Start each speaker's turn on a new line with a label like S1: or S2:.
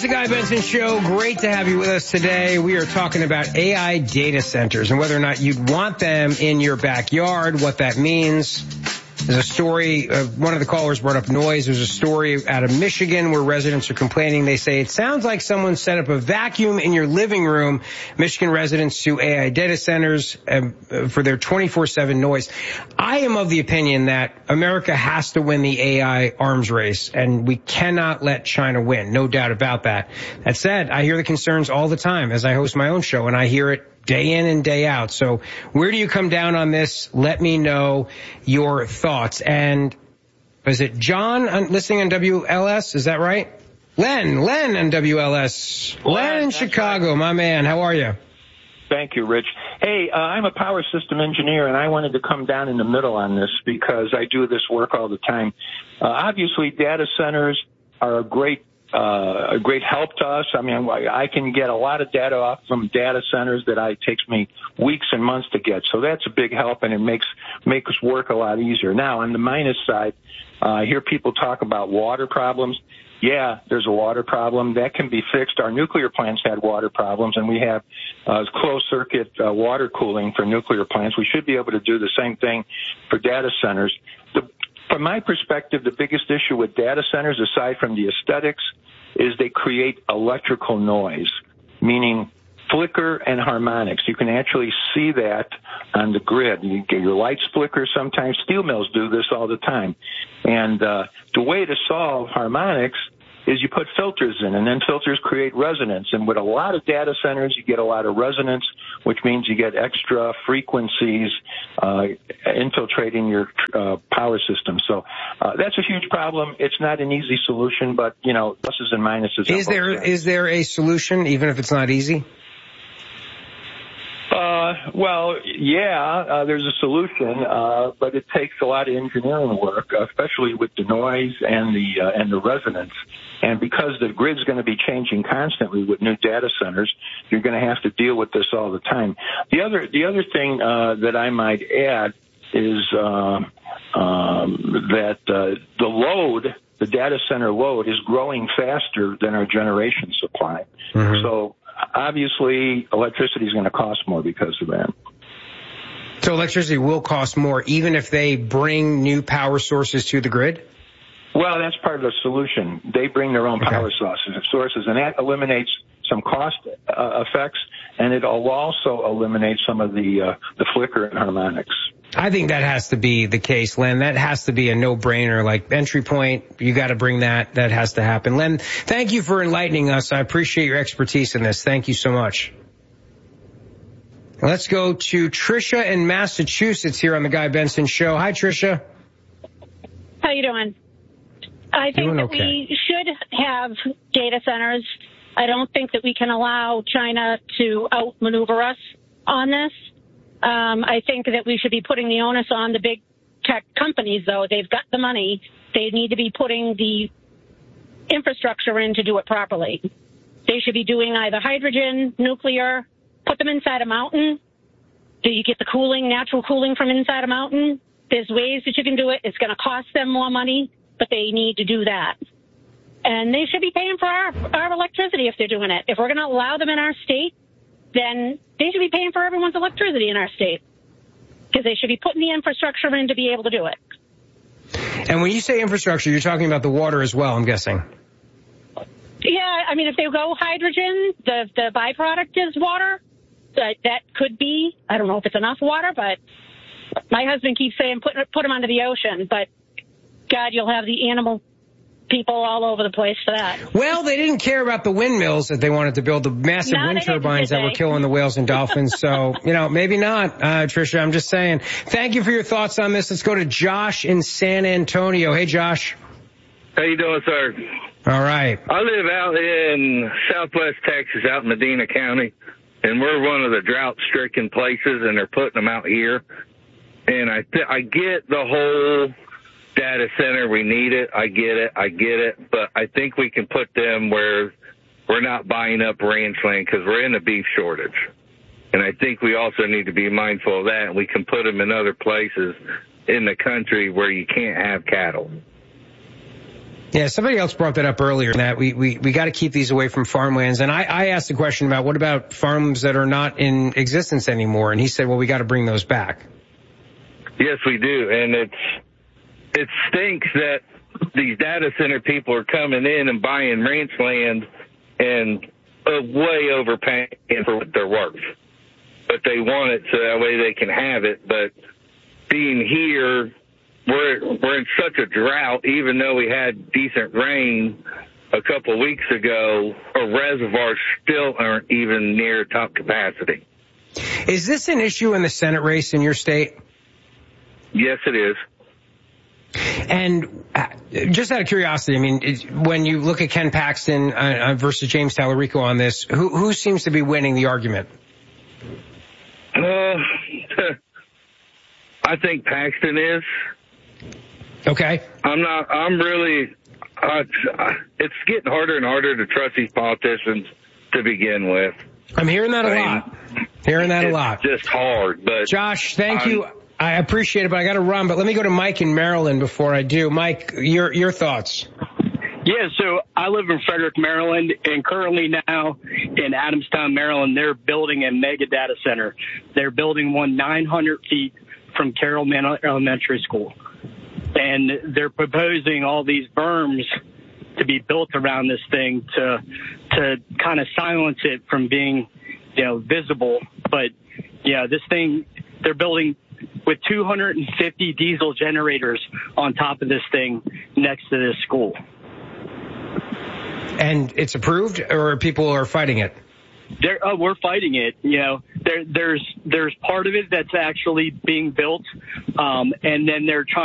S1: the Guy Benson Show. Great to have you with us today. We are talking about AI data centers and whether or not you'd want them in your backyard, what that means. There's a story, one of the callers brought up noise. There's a story out of Michigan where residents are complaining. They say, it sounds like someone set up a vacuum in your living room. Michigan residents sue AI data centers for their 24/7 noise. I am of the opinion that America has to win the AI arms race, and we cannot let China win. No doubt about that. That said, I hear the concerns all the time as I host my own show, and I hear it day in and day out. So where do you come down on this? Let me know your thoughts. And is it John listening on WLS? Is that right? Len on WLS. Len in Chicago, my man. How are you?
S2: Thank you, Rich. Hey, I'm a power system engineer, and I wanted to come down in the middle on this because I do this work all the time. Obviously, data centers are a great help to us. I mean, I can get a lot of data off from data centers that takes me weeks and months to get. So that's a big help, and it makes work a lot easier. Now, on the minus side, I hear people talk about water problems. Yeah, there's a water problem. That can be fixed. Our nuclear plants had water problems, and we have closed-circuit water cooling for nuclear plants. We should be able to do the same thing for data centers. From my perspective, the biggest issue with data centers, aside from the aesthetics, is they create electrical noise, meaning flicker and harmonics. You can actually see that on the grid. You get your lights flicker sometimes. Steel mills do this all the time. And the way to solve harmonics is you put filters in, and then filters create resonance. And with a lot of data centers, you get a lot of resonance, which means you get extra frequencies infiltrating your power system. So that's a huge problem. It's not an easy solution, but, you know, pluses and minuses.
S1: Is there a solution, even if it's not easy?
S2: Well, yeah, there's a solution, but it takes a lot of engineering work, especially with the noise and the resonance. And because the grid's going to be changing constantly with new data centers, you're going to have to deal with this all the time. The other thing that I might add is that the load, the data center load, is growing faster than our generation supply. Mm-hmm. So obviously, electricity is going to cost more because of that.
S1: So electricity will cost more even if they bring new power sources to the grid?
S2: Well, that's part of the solution. They bring their own power sources, and that eliminates some cost effects, and it'll also eliminate some of the flicker and harmonics.
S1: I think that has to be the case, Len. That has to be a no-brainer. Like entry point, you got to bring that. That has to happen. Len, thank you for enlightening us. I appreciate your expertise in this. Thank you so much. Let's go to Tricia in Massachusetts here on the Guy Benson Show. Hi, Tricia.
S3: How you doing? I think that we should have data centers. I don't think that we can allow China to outmaneuver us on this. I think that we should be putting the onus on the big tech companies, though. They've got the money. They need to be putting the infrastructure in to do it properly. They should be doing either hydrogen, nuclear, put them inside a mountain. Do you get the cooling, natural cooling from inside a mountain? There's ways that you can do it. It's going to cost them more money, but they need to do that. And they should be paying for our electricity if they're doing it. If we're going to allow them in our state, then they should be paying for everyone's electricity in our state because they should be putting the infrastructure in to be able to do it.
S1: And when you say infrastructure, you're talking about the water as well, I'm guessing.
S3: Yeah, I meut if they go hydrogen, the byproduct is water. That could be, I don't know if it's enough water, but my husband keeps saying put them onto the ocean. But, God, you'll have the animal people all over the place for that.
S1: Well, they didn't care about the windmills that they wanted to build, the massive wind turbines that were killing the whales and dolphins. So, maybe not, Tricia. I'm just saying. Thank you for your thoughts on this. Let's go to Josh in San Antonio. Hey, Josh.
S4: How you doing, sir?
S1: All right.
S4: I live out in southwest Texas, out in Medina County, and we're one of the drought-stricken places, and they're putting them out here. And I get the whole data center. We need it. I get it. But I think we can put them where we're not buying up ranch land because we're in a beef shortage. And I think we also need to be mindful of that. And we can put them in other places in the country where you can't have cattle.
S1: Yeah, somebody else brought that up earlier, that we got to keep these away from farmlands. And I asked the question about what about farms that are not in existence anymore? And he said, well, we got to bring those back.
S4: Yes, we do. And it stinks that these data center people are coming in and buying ranch land and way overpaying for what they're worth. But they want it so that way they can have it. But being here, we're in such a drought, even though we had decent rain a couple of weeks ago, our reservoirs still aren't even near top capacity.
S1: Is this an issue in the Senate race in your state?
S4: Yes, it is.
S1: And just out of curiosity, I mean, when you look at Ken Paxton versus James Tallarico on this, who seems to be winning the argument?
S4: I think Paxton is.
S1: Okay.
S4: It's getting harder and harder to trust these politicians to begin with.
S1: I'm hearing that a lot.
S4: It's just hard. But
S1: Josh, thank you. I appreciate it, but I got to run. But let me go to Mike in Maryland before I do. Mike, your thoughts.
S5: Yeah, so I live in Frederick, Maryland, and currently now in Adamstown, Maryland, they're building a mega data center. They're building one 900 feet from Carroll Elementary School. And they're proposing all these berms to be built around this thing to kind of silence it from being, visible. But, this thing, they're building with 250 diesel generators on top of this thing next to this school.
S1: And it's approved, or people are fighting it?
S5: We're fighting it. There's part of it that's actually being built, and then they're trying